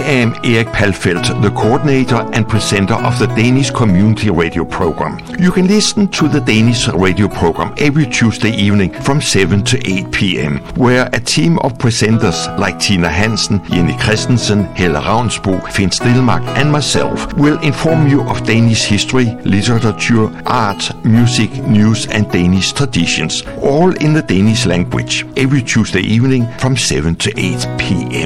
am Erik Palfeldt, the coordinator and presenter of the Danish Community Radio program. You can listen to the Danish radio program every Tuesday evening from 7 to 8 p.m., where a team of presenters like Tina Hansen, Jenny Christensen, Helle Ravnsbo, Finn Stilmark and myself will inform you of Danish history, literature, art, music, news and Danish traditions, all in the Danish language, every Tuesday evening from 7 to 8 p.m.